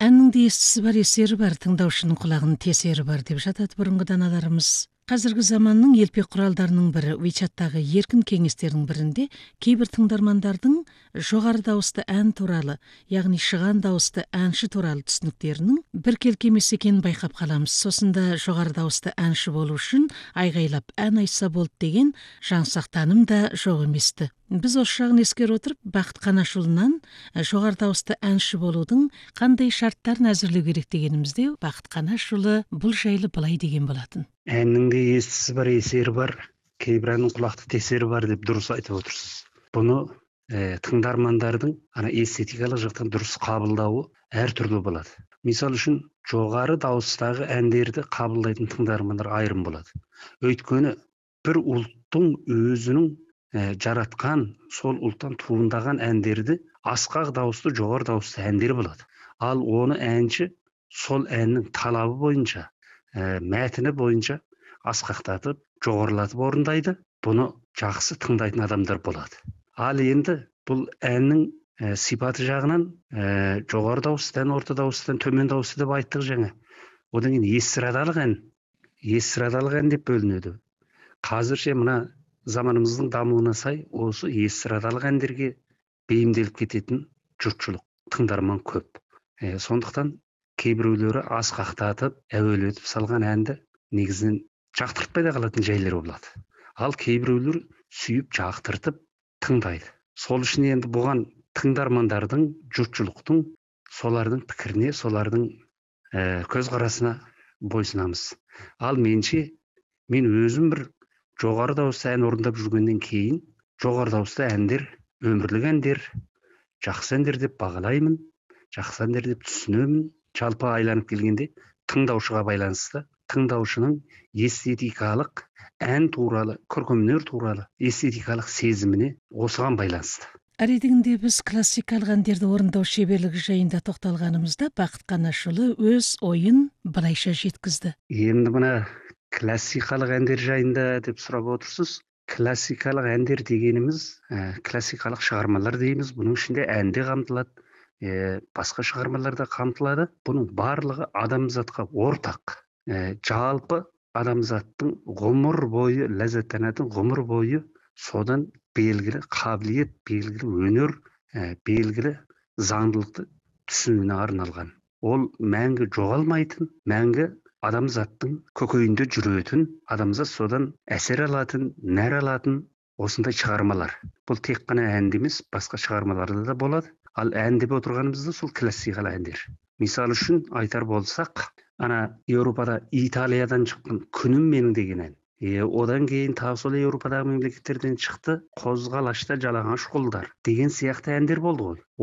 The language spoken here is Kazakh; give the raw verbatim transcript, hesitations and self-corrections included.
Әннің де естісі бар, есері бар, тыңдаушының құлағының тесері бар деп жатады бұрынғы даналарымыз. Қазіргі заманның елпек құралдарының бірі WeChat'тағы еркін кеңестердің бірінде кейбір тыңдармандардың жоғары дауысты ән туралы, яғни шыған дауысты әнші туралы түсініктерінің біркелкі емес екенін байқап қаламыз. Сосында жоғары дауысты әнші болу үшін айғайлап ән айтса болды деген жаңсақ таным да жоқ еместі. Біз осы жағын ескере отырып, Бақыт Қанашұлынан жоғары дауысты әнші болудың қандай шарттарын әзірлеу керек дегенімізде, Бақыт Қанашұлы бұл жайлы былай деген болатын. Әннің де естісі бар, есері бар, кейбір әннің құлақты тесері бар деп дұрыс айтып отырсыз. Бұны ә, тыңдармандардың ана эстетикалық жақтан дұрыс қабылдауы әртүрлі болады. Misal үшін жоғары дауыстағы әндерді қабылдайтын тыңдармандар айырым болады. Өйткені бір ұлттың өзінің ә, жаратқан, сол ұлттан туындаған әндерді асқақ дауысты, жоғары дауысты әндер болады. Ал оны әнші сол әннің талабы бойынша, ә, мәтіні бойынша асқақтатып, жоғарылатып орындайды. Бұны жақсы тыңдайтын адамдар болады. Ал енді бұл әннің ә, сипаты жағынан ә, жоғары дауыстыдан, орта дауыстыдан, төмен дауысты деп айттық жаңа. Одан кейін эстрадалық ән, эстрадалық ән деп бөлінеді. Қазірше мына заманымыздың дамуына сай осы эстрадалық әндерге бейімделіп кететін жұртшылық, тыңдарман көп. Ә, сондықтан кейбіреулері асқақтатып, әуелетіп салған әнді негізінен жақтыртпай да қалатын жайлар болады. Ал кейбіреулер сүйіп жақтыртып тыңдайды. Сол үшін енді бұған тыңдармандардың, жұртшылықтың солардың пікіріне, солардың ә, көзқарасына бойсынамыз. Ал менше, мен өзім бір жоғары дауысты ән орындап жүргеннен кейін жоғары дауысты әндер, өмірлік әндер, жақсы әндер деп бағалаймын, жақсы әндер деп түсінемін. Жалпы айланып келгенде тыңдаушыға байланысты, тыңдаушының эстетикалық ән туралы, көркемөнер туралы эстетикалық сезіміне осыған байланысты. Әредігінде біз классикалық әндерді орындау шеберлігі жайында тоқталғанымызда Бақыт Қанашұлы өз ойын былайша жеткізді. Енді мына классикалық әндер жайында деп сұрап отырсыз. Классикалық әндер дегеніміз, ә, классикалық шығармалар дейміз. Бұның ішінде әнде қамтылады. Е, басқа шығармаларда қамтылады. Бұның барлығы адамзатқа ортақ. Е, жалпы адамзаттың ғұмыр бойы ләззаттанатын, ғұмыр бойы содан белгілі қабілет, белгілі өнер, ә, белгілі заңдылықты түсінуіне арналған. Ол мәңгі жоғалмайтын, мәңгі адамзаттың көкейінде жүретін, адамзат содан әсер алатын, нәр алатын осындай шығармалар. Бұл тек қана әнде емес, басқа шығармаларда да болады. Ал ән деп отырғанымызда сол классикалық әндер. Мисал үшін айтар болсақ, ана Еуропада Италиядан шыққан Күнім менің деген ән. Е, одан кейін тағы сол Еуропадағы мемлекеттерден шықты Қозғалашта жалаңаш қолдар деген сияқты әндер болды ғой.